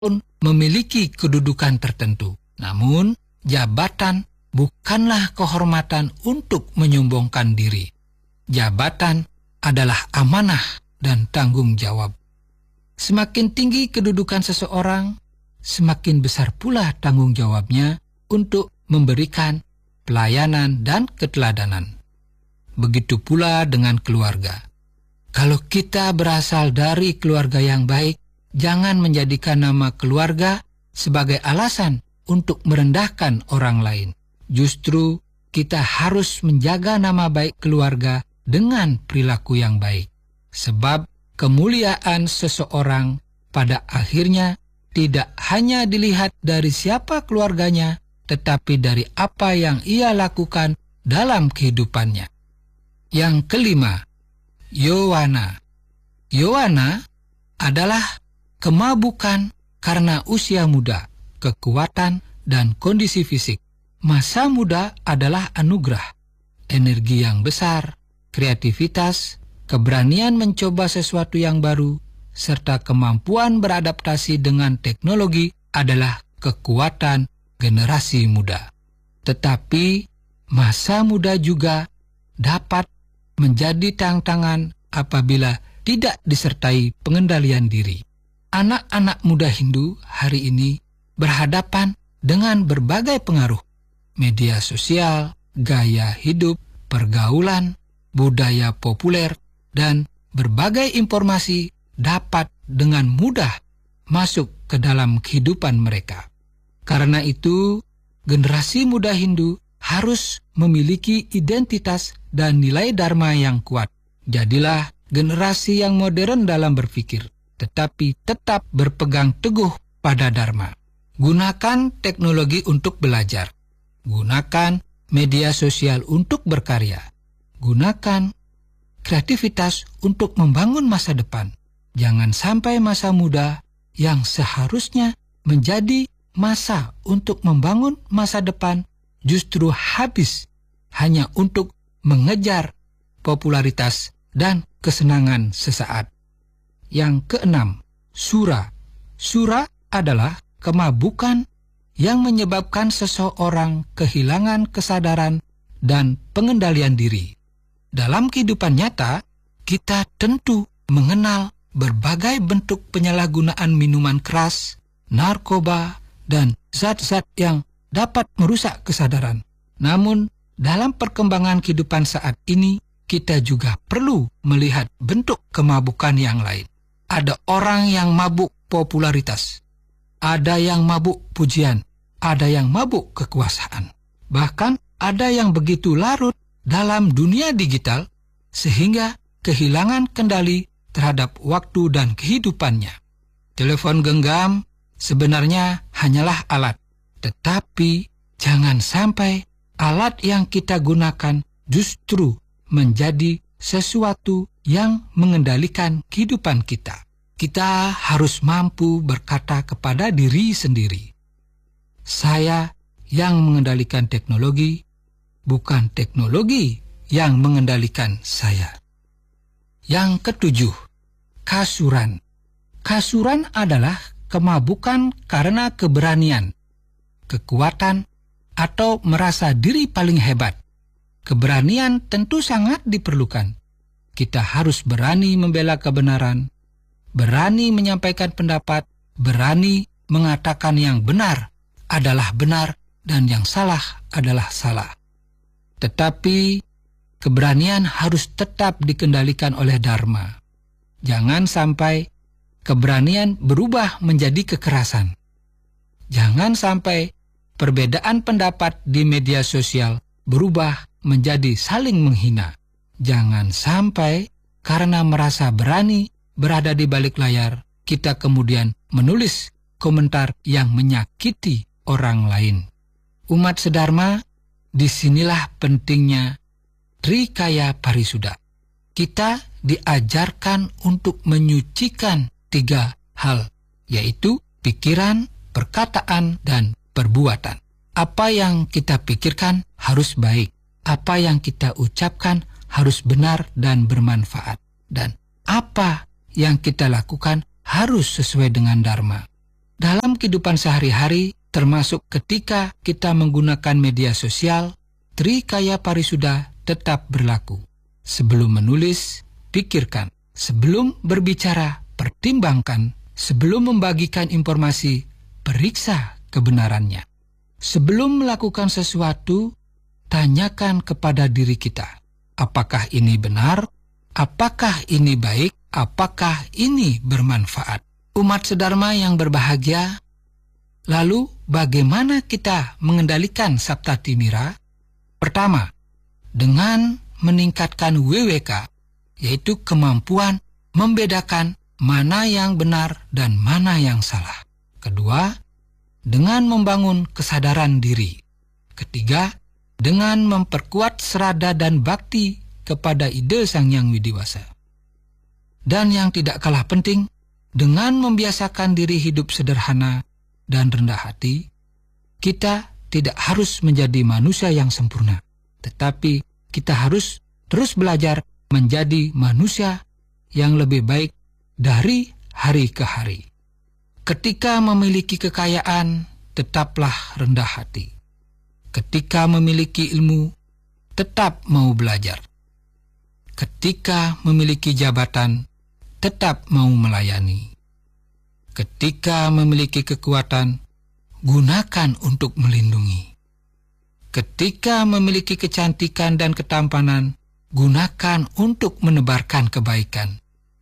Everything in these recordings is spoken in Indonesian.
pun memiliki kedudukan tertentu. Namun, jabatan bukanlah kehormatan untuk menyombongkan diri. Jabatan adalah amanah dan tanggung jawab. Semakin tinggi kedudukan seseorang, semakin besar pula tanggung jawabnya untuk memberikan pelayanan dan keteladanan. Begitu pula dengan keluarga. Kalau kita berasal dari keluarga yang baik, jangan menjadikan nama keluarga sebagai alasan untuk merendahkan orang lain. Justru kita harus menjaga nama baik keluarga dengan perilaku yang baik. Sebab kemuliaan seseorang pada akhirnya tidak hanya dilihat dari siapa keluarganya, tetapi dari apa yang ia lakukan dalam kehidupannya. Yang kelima, Yowana. Yowana adalah kemabukan karena usia muda, kekuatan, dan kondisi fisik. Masa muda adalah anugerah, energi yang besar, kreativitas, keberanian mencoba sesuatu yang baru, serta kemampuan beradaptasi dengan teknologi adalah kekuatan generasi muda. Tetapi masa muda juga dapat menjadi tantangan apabila tidak disertai pengendalian diri. Anak-anak muda Hindu hari ini berhadapan dengan berbagai pengaruh. Media sosial, gaya hidup, pergaulan, budaya populer, dan berbagai informasi dapat dengan mudah masuk ke dalam kehidupan mereka. Karena itu, generasi muda Hindu harus memiliki identitas dan nilai dharma yang kuat. Jadilah generasi yang modern dalam berpikir, tetapi tetap berpegang teguh pada dharma. Gunakan teknologi untuk belajar. Gunakan media sosial untuk berkarya. Gunakan kreativitas untuk membangun masa depan. Jangan sampai masa muda yang seharusnya menjadi masa untuk membangun masa depan justru habis hanya untuk mengejar popularitas dan kesenangan sesaat. Yang keenam, sura. Sura adalah kemabukan yang menyebabkan seseorang kehilangan kesadaran dan pengendalian diri. Dalam kehidupan nyata, kita tentu mengenal berbagai bentuk penyalahgunaan minuman keras, narkoba, dan zat-zat yang dapat merusak kesadaran. Namun, dalam perkembangan kehidupan saat ini, kita juga perlu melihat bentuk kemabukan yang lain. Ada orang yang mabuk popularitas, ada yang mabuk pujian, ada yang mabuk kekuasaan. Bahkan ada yang begitu larut dalam dunia digital sehingga kehilangan kendali terhadap waktu dan kehidupannya. Telepon genggam sebenarnya hanyalah alat, tetapi jangan sampai alat yang kita gunakan justru menjadi sesuatu yang mengendalikan kehidupan kita. Kita harus mampu berkata kepada diri sendiri, saya yang mengendalikan teknologi, bukan teknologi yang mengendalikan saya. Yang ketujuh, kasuran. Kasuran adalah kemabukan karena keberanian, kekuatan, atau merasa diri paling hebat. Keberanian tentu sangat diperlukan. Kita harus berani membela kebenaran, berani menyampaikan pendapat, berani mengatakan yang benar adalah benar dan yang salah adalah salah. Tetapi keberanian harus tetap dikendalikan oleh dharma. Jangan sampai keberanian berubah menjadi kekerasan. Jangan sampai perbedaan pendapat di media sosial berubah menjadi saling menghina. Jangan sampai karena merasa berani berada di balik layar, kita kemudian menulis komentar yang menyakiti orang lain. Umat sedharma, disinilah pentingnya Trikaya Parisuda. Kita diajarkan untuk menyucikan 3 hal, yaitu pikiran, perkataan, dan perbuatan. Apa yang kita pikirkan harus baik. Apa yang kita ucapkan harus benar dan bermanfaat. Dan apa yang kita lakukan harus sesuai dengan dharma. Dalam kehidupan sehari-hari, termasuk ketika kita menggunakan media sosial, Trikaya Parisuda tetap berlaku. Sebelum menulis, pikirkan. Sebelum berbicara, pertimbangkan. Sebelum membagikan informasi, periksa kebenarannya. Sebelum melakukan sesuatu, tanyakan kepada diri kita, apakah ini benar? Apakah ini baik? Apakah ini bermanfaat? Umat sedharma yang berbahagia, lalu bagaimana kita mengendalikan Sabta Timira? Pertama, dengan meningkatkan WWK, yaitu kemampuan membedakan mana yang benar dan mana yang salah. Kedua, dengan membangun kesadaran diri. Ketiga, dengan memperkuat serada dan bakti kepada ide Sang Hyang Widiwasa. Dan yang tidak kalah penting, dengan membiasakan diri hidup sederhana dan rendah hati, kita tidak harus menjadi manusia yang sempurna, tetapi kita harus terus belajar menjadi manusia yang lebih baik dari hari ke hari. Ketika memiliki kekayaan, tetaplah rendah hati. Ketika memiliki ilmu, tetap mau belajar. Ketika memiliki jabatan, tetap mau melayani. Ketika memiliki kekuatan, gunakan untuk melindungi. Ketika memiliki kecantikan dan ketampanan, gunakan untuk menebarkan kebaikan.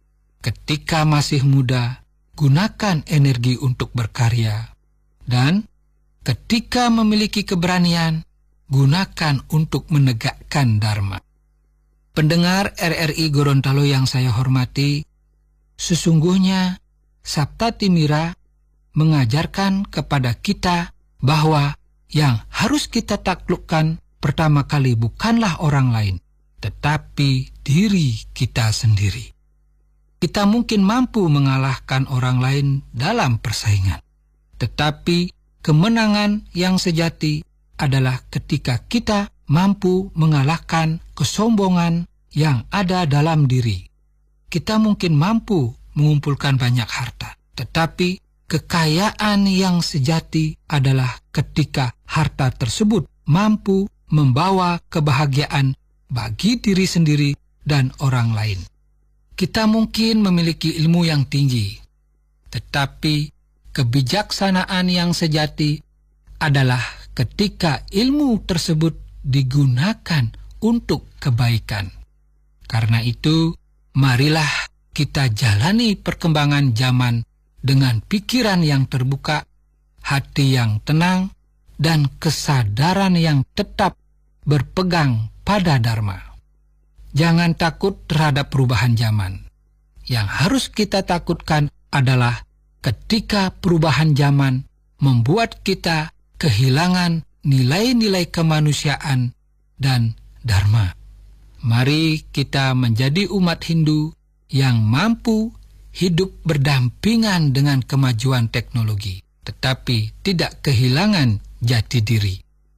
Ketika masih muda, gunakan energi untuk berkarya. Dan ketika memiliki keberanian, gunakan untuk menegakkan dharma. Pendengar RRI Gorontalo yang saya hormati, sesungguhnya Sabta Timira mengajarkan kepada kita bahwa yang harus kita taklukkan pertama kali bukanlah orang lain, tetapi diri kita sendiri. Kita mungkin mampu mengalahkan orang lain dalam persaingan, tetapi kemenangan yang sejati adalah ketika kita mampu mengalahkan kesombongan yang ada dalam diri. Kita mungkin mampu mengumpulkan banyak harta, tetapi kekayaan yang sejati adalah ketika harta tersebut mampu membawa kebahagiaan bagi diri sendiri dan orang lain. Kita mungkin memiliki ilmu yang tinggi, tetapi kebijaksanaan yang sejati adalah ketika ilmu tersebut digunakan untuk kebaikan. Karena itu, marilah kita jalani perkembangan zaman dengan pikiran yang terbuka, hati yang tenang, dan kesadaran yang tetap berpegang pada Dharma. Jangan takut terhadap perubahan zaman. Yang harus kita takutkan adalah ketika perubahan zaman membuat kita kehilangan nilai-nilai kemanusiaan dan Dharma. Mari kita menjadi umat Hindu yang mampu hidup berdampingan dengan kemajuan teknologi, tetapi tidak kehilangan jati diri.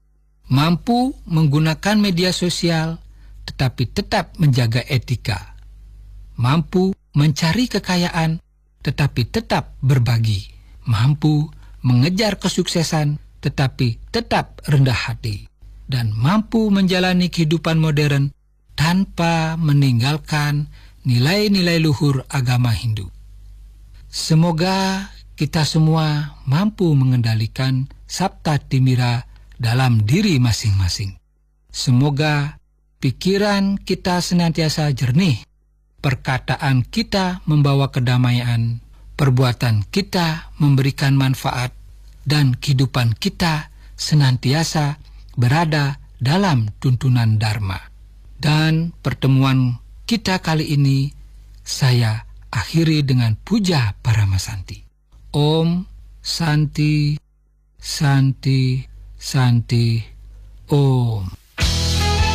Mampu menggunakan media sosial, tetapi tetap menjaga etika. Mampu mencari kekayaan, tetapi tetap berbagi. Mampu mengejar kesuksesan, tetapi tetap rendah hati. Dan mampu menjalani kehidupan modern tanpa meninggalkan nilai-nilai luhur agama Hindu. Semoga kita semua mampu mengendalikan Sabta Timira dalam diri masing-masing. Semoga pikiran kita senantiasa jernih, perkataan kita membawa kedamaian, perbuatan kita memberikan manfaat, dan kehidupan kita senantiasa berada dalam tuntunan Dharma. Dan pertemuan kita kali ini saya akhiri dengan puja Paramasanti. Om Santi, Santi, Santi, Om.